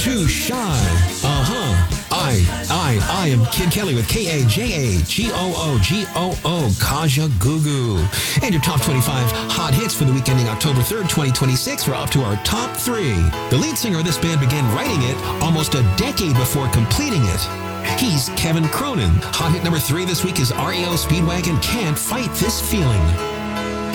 Too Shy. I am Kid Kelly with KAJAGOOGOO, Kaja Gugu. And your top 25 hot hits for the week ending October 3rd, 2026. We're off to our top 3. The lead singer of this band began writing it almost a decade before completing it. He's Kevin Cronin. Hot hit number 3 this week is REO Speedwagon, Can't Fight This Feeling.